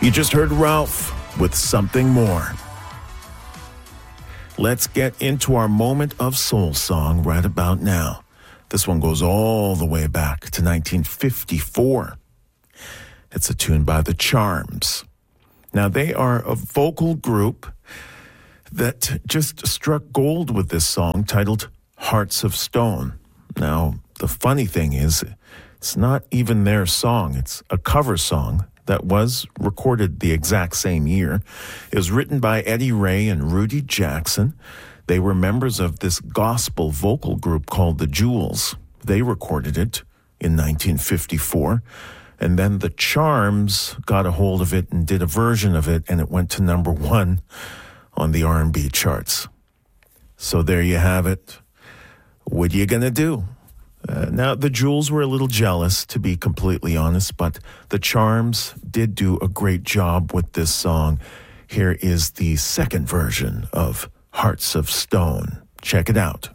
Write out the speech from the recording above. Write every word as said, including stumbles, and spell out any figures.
You just heard Ralph with Something More. Let's get into our moment of soul song right about now. This one goes all the way back to nineteen fifty-four. It's a tune by The Charms. Now, they are a vocal group that just struck gold with this song titled Hearts of Stone. Now, the funny thing is, it's not even their song. It's a cover song that was recorded the exact same year. It was written by Eddie Ray and Rudy Jackson. They were members of this gospel vocal group called The Jewels. They recorded it in nineteen fifty-four. And then The Charms got a hold of it and did a version of it, and it went to number one on the R and B charts. So there you have it. What are you going to do? Uh, now, the Jewels were a little jealous, to be completely honest, but The Charms did do a great job with this song. Here is the second version of Hearts of Stone. Check it out.